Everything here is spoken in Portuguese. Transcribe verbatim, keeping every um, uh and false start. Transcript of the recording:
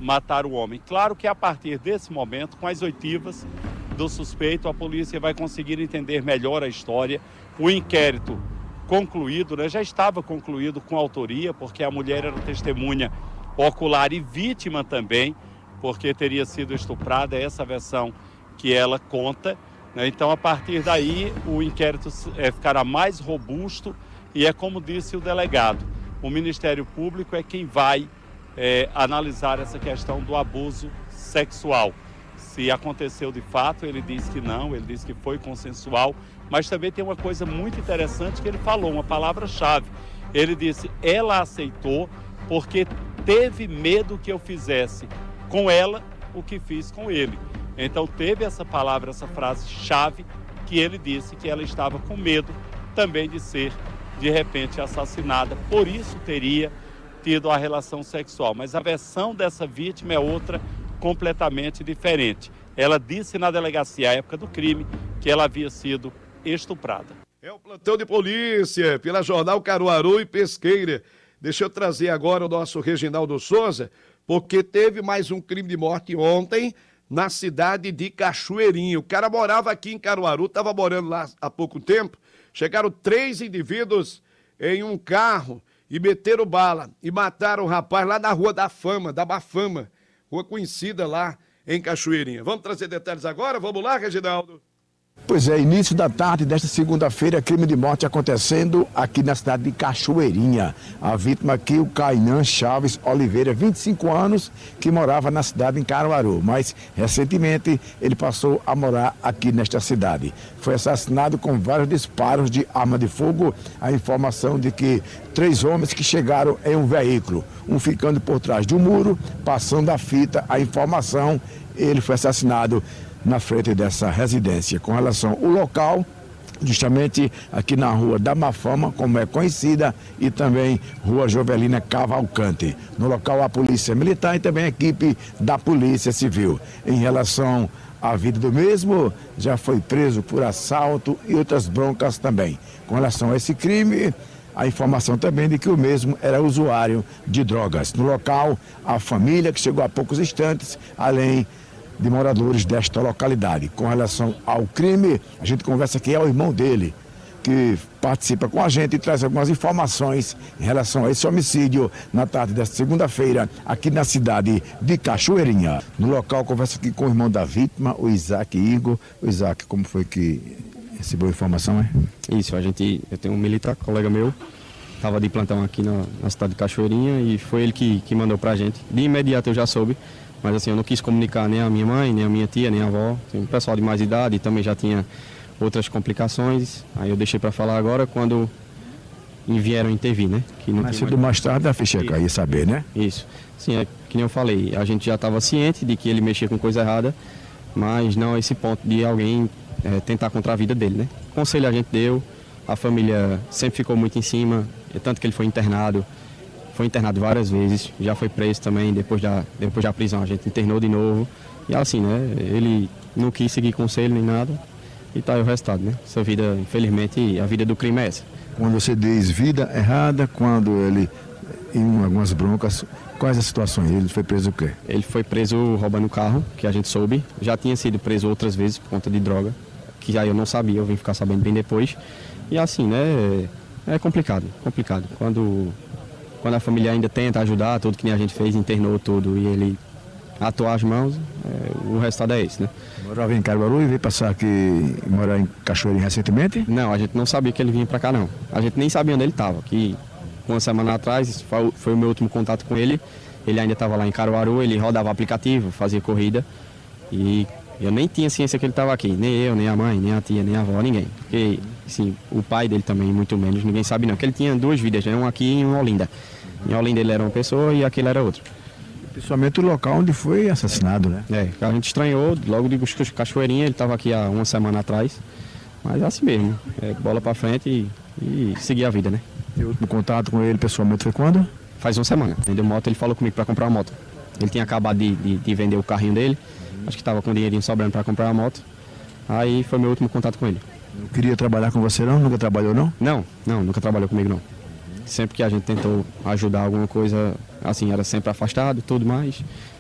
matar o homem. Claro que a partir desse momento, com as oitivas do suspeito, a polícia vai conseguir entender melhor a história. O inquérito concluído, né, já estava concluído com autoria, porque a mulher era testemunha ocular e vítima também, porque teria sido estuprada, é essa versão que ela conta, né? Então, a partir daí, o inquérito é, ficará mais robusto e é como disse o delegado, o Ministério Público é quem vai é, analisar essa questão do abuso sexual. Se aconteceu de fato, ele diz que não, ele diz que foi consensual, mas também tem uma coisa muito interessante que ele falou, uma palavra-chave. Ele disse, ela aceitou porque teve medo que eu fizesse com ela o que fiz com ele. Então teve essa palavra, essa frase-chave que ele disse que ela estava com medo também de ser, de repente, assassinada. Por isso teria tido a relação sexual. Mas a versão dessa vítima é outra, completamente diferente. Ela disse na delegacia, à época do crime, que ela havia sido estuprada. É o plantão de polícia, pela Jornal Caruaru e Pesqueira. Deixa eu trazer agora o nosso Reginaldo Souza, porque teve mais um crime de morte ontem na cidade de Cachoeirinha. O cara morava aqui em Caruaru, estava morando lá há pouco tempo. Chegaram três indivíduos em um carro e meteram bala e mataram o rapaz lá na Rua da Fama, da Bafama, rua conhecida lá em Cachoeirinha. Vamos trazer detalhes agora? Vamos lá, Reginaldo? Pois é, início da tarde desta segunda-feira, crime de morte acontecendo aqui na cidade de Cachoeirinha. A vítima aqui, o Cainan Chaves Oliveira, vinte e cinco anos, que morava na cidade em Caruaru, mas recentemente ele passou a morar aqui nesta cidade. Foi assassinado com vários disparos de arma de fogo. A informação de que três homens que chegaram em um veículo, um ficando por trás de um muro, passando a fita, a informação, ele foi assassinado na frente dessa residência. Com relação ao local, justamente aqui na Rua da Bafama, como é conhecida, e também Rua Jovelina Cavalcante. No local, a Polícia Militar e também a equipe da Polícia Civil. Em relação à vida do mesmo, já foi preso por assalto e outras broncas também. Com relação a esse crime, a informação também de que o mesmo era usuário de drogas. No local, a família, que chegou há poucos instantes, além de moradores desta localidade. Com relação ao crime, a gente conversa aqui, é o irmão dele, que participa com a gente e traz algumas informações em relação a esse homicídio na tarde desta segunda-feira, aqui na cidade de Cachoeirinha. No local, conversa aqui com o irmão da vítima, o Isaac Igor. O Isaac, como foi que recebeu a informação, é? Isso, a gente, eu tenho um militar, colega meu, estava de plantão aqui na, na cidade de Cachoeirinha e foi ele que, que mandou pra gente. De imediato eu já soube. Mas assim, eu não quis comunicar nem a minha mãe, nem a minha tia, nem a avó. Tem um pessoal de mais idade, também já tinha outras complicações. Aí eu deixei para falar agora quando vieram intervir, né? Que não Mas cedo mais tarde a ficha ia saber, né? Isso. Sim, é que nem eu falei, a gente já estava ciente de que ele mexia com coisa errada, mas não a esse ponto de alguém é, tentar contra a vida dele, né? O conselho a gente deu, a família sempre ficou muito em cima, tanto que ele foi internado. Foi internado várias vezes, já foi preso também, depois da, depois da prisão a gente internou de novo. E assim, né, ele não quis seguir conselho nem nada, e tá aí o resultado, né? Essa vida, infelizmente, a vida do crime é essa. Quando você diz vida errada, quando ele, em algumas broncas, quais as situações? Ele foi preso o quê? Ele foi preso roubando o carro, que a gente soube, já tinha sido preso outras vezes por conta de droga, que aí eu não sabia, eu vim ficar sabendo bem depois. E assim, né, é complicado, complicado. Quando... Quando a família ainda tenta ajudar, tudo que nem a gente fez, internou tudo e ele atuar as mãos, é, o resultado é esse, né? Morava em Caruaru e veio passar aqui e morar em Cachoeirinha recentemente? Não, a gente não sabia que ele vinha pra cá, não. A gente nem sabia onde ele estava. Que uma semana atrás, foi, foi o meu último contato com ele. Ele ainda estava lá em Caruaru, ele rodava aplicativo, fazia corrida. E eu nem tinha ciência que ele estava aqui. Nem eu, nem a mãe, nem a tia, nem a avó, ninguém. Porque, assim, o pai dele também, muito menos, ninguém sabe não. Porque ele tinha duas vidas, né? Um aqui e um em Olinda. Em Olinda ele era uma pessoa e aquele era outro. Principalmente o local onde foi assassinado, né? É, a gente estranhou, logo de Cachoeirinha, ele estava aqui há uma semana atrás. Mas é assim mesmo, é bola pra frente e, e seguir a vida, né? E o último contato com ele pessoalmente foi quando? Faz uma semana. Vendeu moto, ele falou comigo para comprar uma moto. Ele tinha acabado de, de, de vender o carrinho dele, acho que estava com dinheirinho sobrando para comprar uma moto. Aí foi meu último contato com ele. Não queria trabalhar com você não? Nunca trabalhou não? Não, não, nunca trabalhou comigo não. Sempre que a gente tentou ajudar alguma coisa, assim, era sempre afastado e tudo mais.